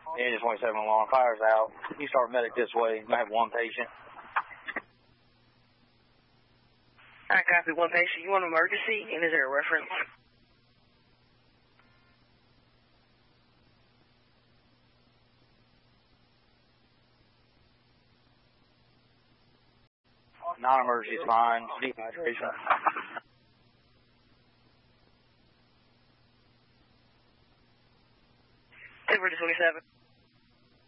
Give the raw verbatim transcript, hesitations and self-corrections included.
Engine twenty-seven alarm, fire's out. You start medic this way. You have one patient. I copy one patient. You want an emergency? And is there a reference? Non-emergency is fine. Dehydration. Take for twenty-seven.